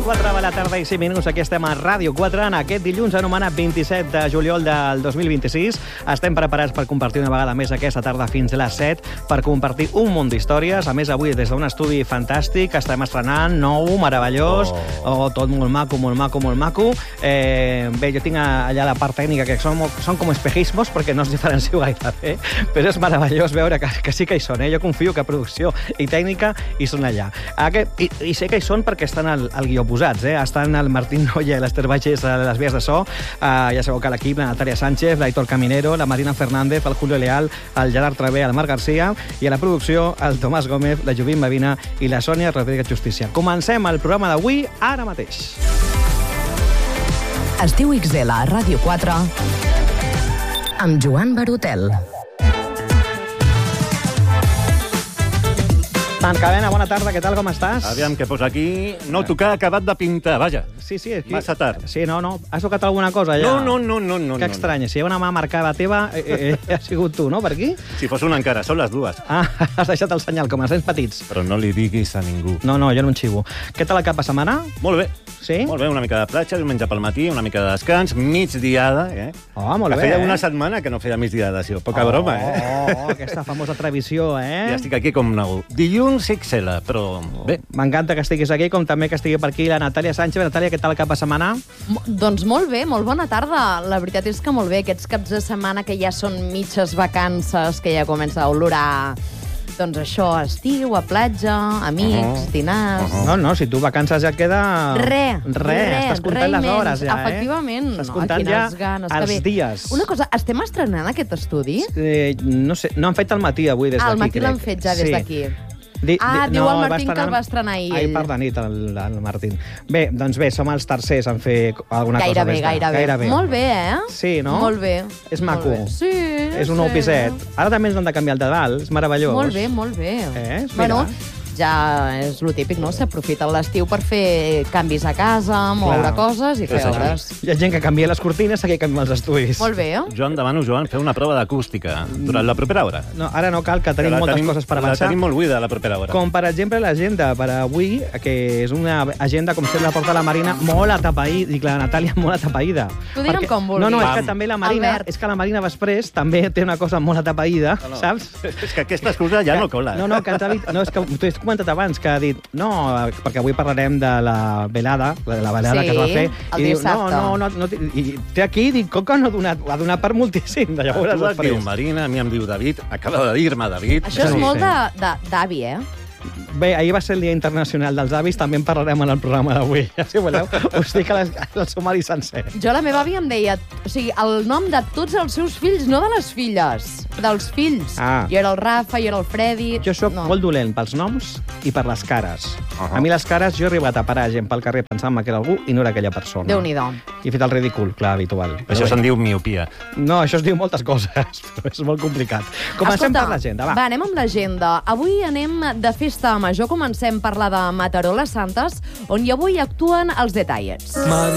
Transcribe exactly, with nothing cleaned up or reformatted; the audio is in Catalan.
quatre de la tarda i cinc minuts. Aquí estem a Ràdio quatre en aquest dilluns anomenat vint-i-set de juliol del dos mil vint-i-sis. Estem preparats per compartir una vegada més aquesta tarda fins a les set, per compartir un munt d'històries. A més, avui des d'un estudi fantàstic estem estrenant nou, meravellós, oh. oh, tot molt maco, molt maco, molt maco. Eh, bé, jo tinc allà la part tècnica que són, són com espejismos perquè no es diferencio gaire bé, però és meravellós veure que, que sí que hi són. Eh? Jo confio que producció i tècnica hi són allà. Aquest, i, I sé que hi són perquè estan al, al guió posats. Eh? Estan el Martín Noya i l'Ester Bages a les vies de so. Uh, ja sabeu que l'equip, la Natàlia Sánchez, l'Aitor Caminero, la Marina Fernández, el Julio Leal, el Gerard Travé, el Marc Garcia, i a la producció el Tomàs Gómez, la Jovim Mavina i la Sònia Rodríguez Justícia. Comencem el programa d'avui ara mateix. Estiu X L a Ràdio quatre amb Joan Barotel. Mancavena, bona tarda, què tal, com estàs? Aviam, què posa aquí? No tocar acabat de pintar, vaja. Sí, sí. Aquí... Massa tard. Sí, no, no. Has tocat alguna cosa, ja? No, no, no, no. no que estranya. Si hi ha una mà marcada teva, eh, eh, ha sigut tu, no, per aquí? Si fos una encara, són les dues. Ah, has deixat el senyal, com els nens petits. Però no li diguis a ningú. No, no, jo no en xivo. Què tal el cap de setmana? Molt bé. Sí? Molt bé, una mica de platja, diumenge pel matí, una mica de descans, migdiada, eh? Oh, molt que bé, feia eh? una setmana que no feia migdiadació. Poca oh, broma, eh? Oh, oh, aquesta famosa tradició, eh? Ja estic aquí com nou. Dilluns X L, però bé. M'encanta que estiguis aquí, com també que estigui per aquí la Natàlia Sánchez. Natàlia, què tal el cap de setmana? Doncs molt bé, molt bona tarda. La veritat és que molt bé. Aquests caps de setmana que ja són mitges vacances, que ja comença a olorar... Doncs això, estiu, a platja, amics, uh -huh. dinars... Uh -huh. No, no, si tu vacances ja queda... Re, re, estàs comptant les hores ja, eh? Efectivament. Estàs no, comptant ja ganes, els dies. Una cosa, estem estrenant aquest estudi? Eh, no sé, no han fet al matí avui des d'aquí, Al matí crec. l'han fet ja des sí. d'aquí. Di, ah, di, diu no, el Martín que el va estrenar ahir. Ahir per la nit, el, el Martín. Bé, doncs bé, som els tercers en fer alguna gairebé, cosa. Gairebé, gairebé. gairebé. Molt bé, eh? Sí, no? Molt bé. És maco. Bé. Sí, És un nou sí. piset. Ara també ens han de canviar el de dalt, és meravellós. Molt bé, molt bé. Eh? Bueno, ja és lo típic, no? S'aprofita l'estiu per fer canvis a casa, moure Clar. coses i fer És obres. Hi ha gent que canvia les cortines, aquí canvia els estudis. Molt bé, eh? Joan, demano, Joan, fer una prova d'acústica durant la propera hora. No, ara no cal, que tenim Que moltes tenim, coses per La avançar. tenim molt buida, la propera hora. Com, per exemple, l'agenda per avui, que és una agenda, com sempre, la porta la Marina, molt atapeïda. Dic, la Natàlia, molt atapeïda. Tu digue'm com vulguis. No, no, és Pam. que també la Marina, Albert. és que la Marina Vesprés també té una cosa molt atapeïda, No, no. saps? És que aquesta excusa ja no cola. No, no, que ens ha dit... No, és que t'ho he comentat abans, que ha dit... No, perquè avui parlarem de la velada, de la velada Sí, que es va fer. el I diu, dissabte. no, no, no, no... I té aquí, dic, com que no ha donat, ha donat per moltíssim, de A llavors tu et diu després. Marina, a mi em diu David, acaba de dir-me David. Això és Sí, molt sí. de- de- d'avi, eh? Bé, ahir va ser el Dia Internacional dels Avis, també en parlarem en el programa d'avui. Ja, si voleu, us dic el, el sumari sencer. Jo, la meva àvia em deia... O sigui, el nom de tots els seus fills, no de les filles, dels fills. Ah. Jo era el Rafa, jo era el Freddy... Jo sóc no. molt dolent pels noms i per les cares. Uh -huh. A mi les cares, jo he arribat a parar gent pel carrer pensant-me que era algú i no era aquella persona. Déu-n'hi-do. I he fet el ridícul, clar, habitual. Però Això bé. se'n diu miopia. No, això es diu moltes coses, però és molt complicat. Comencem Escolta, per l'agenda, va. Va, anem amb l'agenda. Avui anem de festa major. Comencem a parlar de Mataró les Santes, on hi avui actuen els Detallets.